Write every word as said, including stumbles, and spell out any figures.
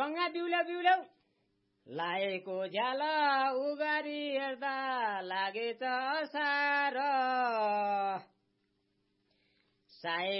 गंगा बिउल्या बिउल्याउ लाएको झ्याल उगारी हेर्दा लागेछ असार